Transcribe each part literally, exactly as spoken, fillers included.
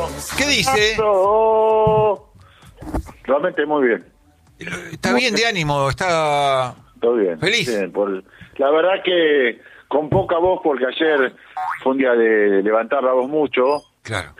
¿Qué dice? Paso. Realmente muy bien. Está bien de ánimo, está Todo bien. feliz. Bien, por, la verdad que con poca voz, porque ayer fue un día de levantar la voz mucho. Claro.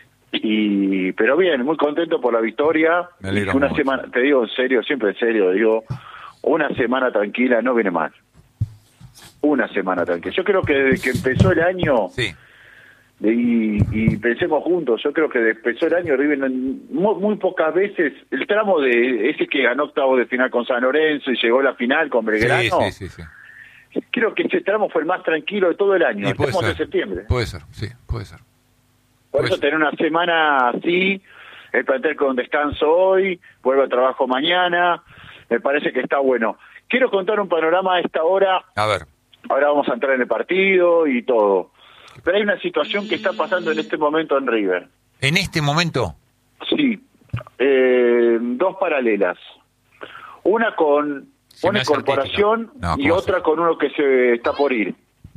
Y pero bien, muy contento por la victoria. Me alegro Y una mucho. semana, te digo en serio, siempre en serio, digo, una semana tranquila no viene mal. Una semana tranquila. Yo creo que desde que empezó el año, Sí. y, y pensemos juntos, yo creo que desde que empezó el año, River muy, muy pocas veces, el tramo de ese que ganó octavo de final con San Lorenzo y llegó a la final con Belgrano, Sí, sí, sí, sí. creo que ese tramo fue el más tranquilo de todo el año. Y puede Estamos ser. en septiembre. Puede ser, sí, puede ser. Por Puede eso ser. tener una semana así, el plantel con descanso hoy, vuelvo a trabajo mañana, me parece que está bueno. Quiero contar un panorama a esta hora, A ver. ahora vamos a entrar en el partido y todo. Pero hay una situación que está pasando en este momento en River. En este momento. Sí, eh, dos paralelas. Una con Se me una hace incorporación artístico. No, y ¿cómo otra hace? con uno que se está por ir.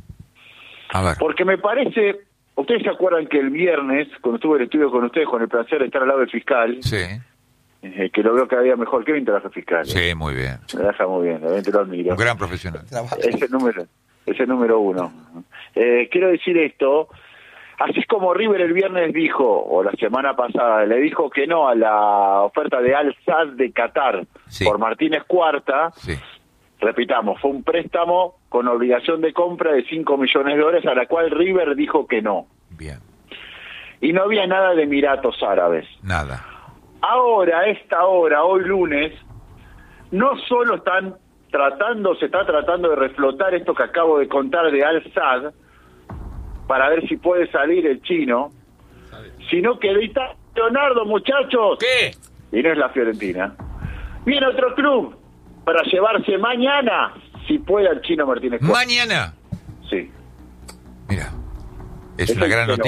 A ver. Porque me parece, ustedes se acuerdan que el viernes, cuando estuve en el estudio con ustedes, con el placer de estar al lado del fiscal, Sí. eh, que lo veo cada día mejor, que bien trabaja el fiscal. eh. Sí, muy bien. Trabaja muy bien, realmente lo admiro. Un gran profesional. Es el número, es el número uno. Eh, quiero decir esto, así es como River el viernes dijo, o la semana pasada, le dijo que no a la oferta de Al Sadd de Qatar Sí. por Martínez Cuarta. Sí. Repitamos, fue un préstamo con obligación de compra de cinco millones de dólares, a la cual River dijo que no. Bien. Y no había nada de Emiratos Árabes. Nada. Ahora, a esta hora, hoy lunes, no solo están tratando, se está tratando de reflotar esto que acabo de contar de Al Sadd, para ver si puede salir el chino, sino que ahí está Leonardo, muchachos, ¿Qué? y no es la Fiorentina. Viene otro club para llevarse mañana, si puede, al chino Martínez Cuarta. Mañana. Sí. Mira. Es Eso una es gran que no. noticia.